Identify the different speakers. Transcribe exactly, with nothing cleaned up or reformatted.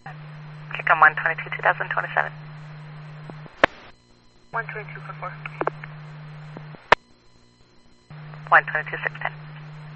Speaker 1: Check on one twenty-two, two thousand twenty-seven.
Speaker 2: one twenty-two for four.
Speaker 1: one twenty-two, six ten.